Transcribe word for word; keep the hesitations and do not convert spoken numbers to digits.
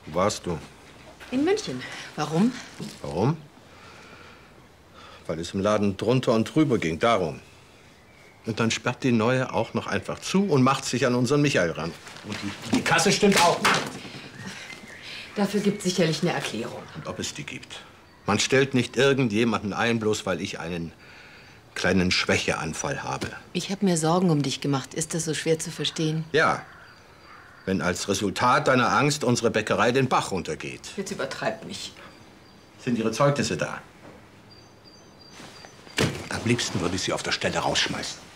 Wo warst du? In München. Warum? Warum? Weil es im Laden drunter und drüber ging, darum. Und dann sperrt die Neue auch noch einfach zu und macht sich an unseren Michael ran. Und die, die Kasse stimmt auch nicht. Dafür gibt es sicherlich eine Erklärung. Und ob es die gibt. Man stellt nicht irgendjemanden ein, bloß weil ich einen kleinen Schwächeanfall habe. Ich habe mir Sorgen um dich gemacht. Ist das so schwer zu verstehen? Ja. Wenn als Resultat deiner Angst unsere Bäckerei den Bach runtergeht. Jetzt übertreib nicht. Sind Ihre Zeugnisse da? Am liebsten würde ich Sie auf der Stelle rausschmeißen.